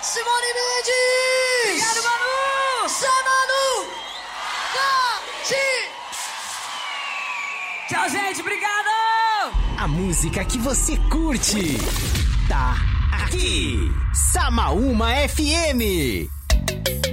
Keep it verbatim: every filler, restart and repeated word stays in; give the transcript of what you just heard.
Simone Mendes! Obrigado, Manu! Zé Manu! Tati! Tchau, gente, obrigado! A música que você curte tá aqui. Samaúma F M.